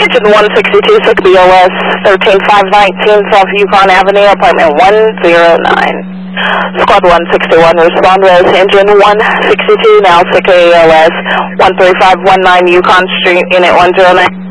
Engine 162, sick BOS 13519 South Yukon Avenue, apartment 109. Squad 161, respond with Engine 162, now sick AOS 13519 Yukon Street, unit 109.